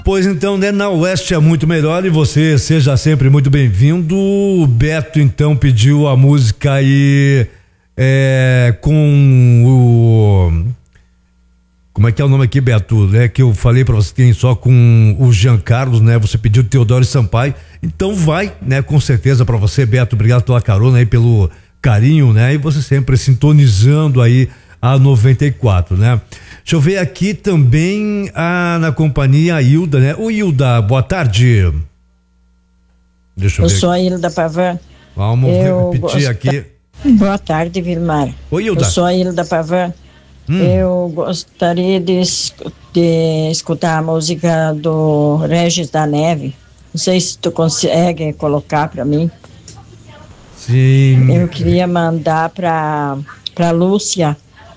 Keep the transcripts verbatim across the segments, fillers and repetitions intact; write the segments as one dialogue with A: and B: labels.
A: Pois então, né, na Oeste é muito melhor e você seja sempre muito bem-vindo. O Beto então pediu a música aí é, com o... Como é que é o nome aqui, Beto? É que eu falei pra você, tem só com o Jean Carlos, né? Você pediu Teodoro Sampaio. Então vai, né? Com certeza pra você, Beto. Obrigado pela carona aí, pelo carinho, né? E você sempre sintonizando aí a noventa e quatro, né? Deixa eu ver aqui também a, na companhia a Hilda, né? Ô Hilda, boa tarde. Deixa eu,
B: eu
A: ver.
B: Eu sou a Hilda Pavan.
A: Vamos
B: eu
A: repetir
B: gosto...
A: aqui.
B: Boa tarde, Vilmar.
A: Oi, Hilda.
B: Eu sou a Hilda Pavan. Hum. Eu gostaria de, de escutar a música do Regis da Neve. Não sei se tu consegue colocar para mim.
A: Sim.
B: Eu queria mandar para para Lúcia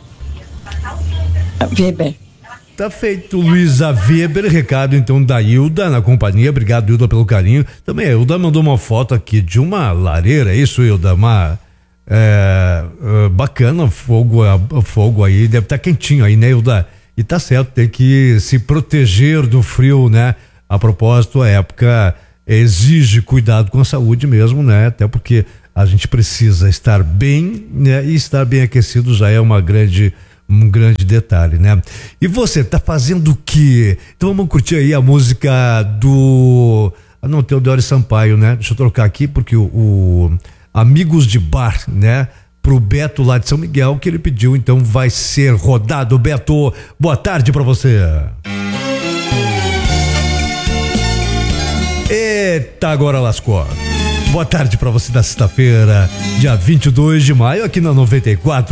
B: Weber.
A: Tá feito, Luísa Weber, recado então da Hilda na companhia, obrigado Hilda pelo carinho. Também a Hilda mandou uma foto aqui de uma lareira, é isso Hilda? Uma, é, é, bacana, fogo, fogo aí, deve estar tá quentinho aí, né Hilda? E tá certo, tem que se proteger do frio, né? A propósito, a época exige cuidado com a saúde mesmo, né? Até porque a gente precisa estar bem, né? E estar bem aquecido já é uma grande um grande detalhe, né? E você tá fazendo o quê? Então vamos curtir aí a música do ah, não, Teodoro Sampaio, né? Deixa eu trocar aqui porque o, o Amigos de Bar, né? Pro Beto lá de São Miguel, que ele pediu, então vai ser rodado. Beto, boa tarde pra você. Eita, agora lascou. Boa tarde pra você da sexta-feira, dia vinte e dois de maio, aqui na noventa e quatro.